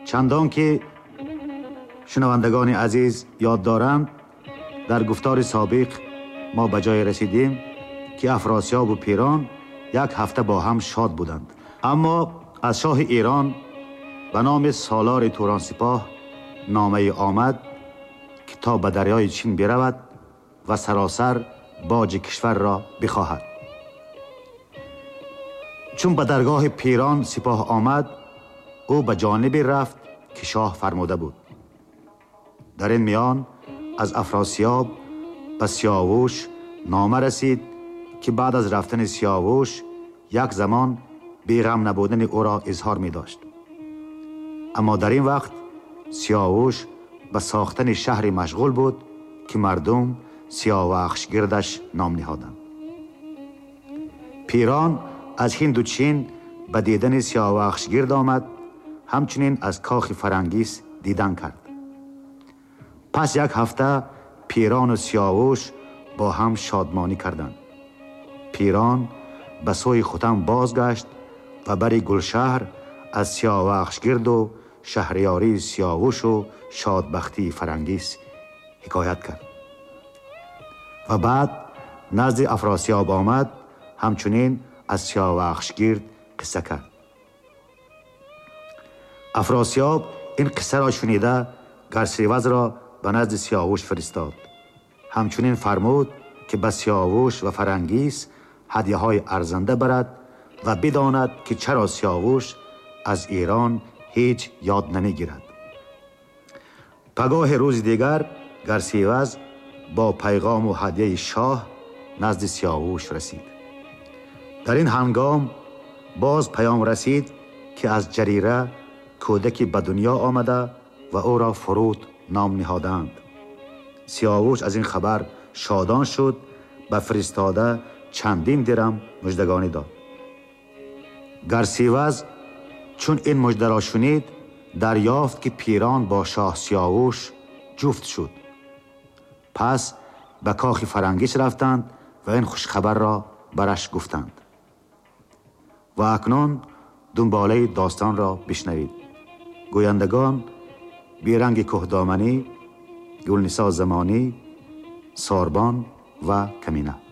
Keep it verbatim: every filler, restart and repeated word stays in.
چندان که شنوندگان عزیز یاد دارند، در گفتار سابق ما به جای رسیدیم که افراسیاب و پیران یک هفته با هم شاد بودند. اما از شاه ایران به نام سالار توران سپاه نامه آمد که تا به دریای چین برود و سراسر باج کشور را بخواهد. چون به درگاه پیران سپاه آمد، او به جانبی رفت که شاه فرموده بود. در این میان از افراسیاب به سیاووش نامه رسید که بعد از رفتن سیاووش یک زمان بیغم نبودن او را اظهار می داشت. اما در این وقت سیاووش به ساختن شهری مشغول بود که مردم سیاوخش گردش نام نهادند. پیران از هند و چین به دیدن سیاوخش گرد آمد، همچنین از کاخ فرنگیس دیدن کرد. پس یک هفته پیران و سیاووش با هم شادمانی کردند. پیران به سوی ختن بازگشت و بر گلشهر از سیاوخش گرد و شهریاری سیاووش و شادبختی فرنگیس حکایت کرد و بعد نزد افراسیاب آمد، همچنین از سیاوخش گرد قصه کرد. افراسیاب این قصه را شنیده گرسیوز را به نزد سیاووش فرستاد. همچنین فرمود که به سیاووش و فرنگیس هدیه های ارزنده برد و بداند که چرا سیاووش از ایران هیچ یاد نمی گیرد. پگاه روز دیگر گرسیوز با پیغام و هدیه شاه نزد سیاووش رسید. در این هنگام باز پیام رسید که از جریره کودکی به دنیا آمده و او را فرود نام نهادند. سیاووش از این خبر شادان شد، به فرستاده چندین درم مژدگانی داد. گرسیوز چون این مژده را شنید، دریافت که پیران با شاه سیاووش جفت شد. پس به کاخ فرنگیس رفتند و این خوش خبر را برش گفتند. و اکنون دنباله داستان را بشنوید. گویندگان بیرنگ کهدامنی، گلنسا زمانی، ساربان و کمینه.